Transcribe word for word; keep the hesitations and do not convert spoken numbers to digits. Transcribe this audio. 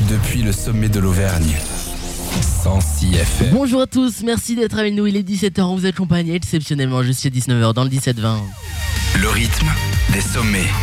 depuis le sommet de l'Auvergne. cent six F M. Bonjour à tous, merci d'être avec nous, il est dix-sept heures, on vous accompagne exceptionnellement jusqu'à dix-neuf heures dans le dix-sept vingt. Le rythme des sommets.